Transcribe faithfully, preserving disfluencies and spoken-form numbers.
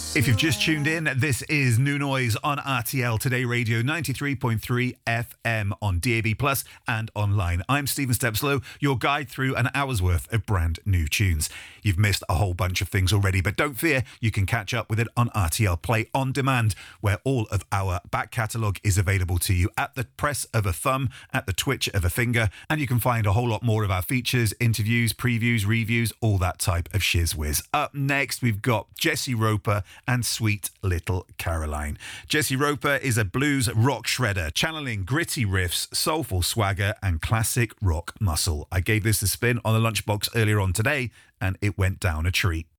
If you've just tuned in, this is New Noise on R T L Today Radio ninety-three point three F M on D A B Plus and online. I'm Stephen Stepslow, your guide through an hour's worth of brand new tunes. You've missed a whole bunch of things already, but don't fear, you can catch up with it on R T L Play On Demand, where all of our back catalogue is available to you at the press of a thumb, at the twitch of a finger, and you can find a whole lot more of our features, interviews, previews, reviews, all that type of shiz whiz. Up next, we've got Jesse Roper and Sweet Little Caroline. Jesse Roper is a blues rock shredder, channeling gritty riffs, soulful swagger, and classic rock muscle. I gave this a spin on the lunchbox earlier on today, and it went down a treat.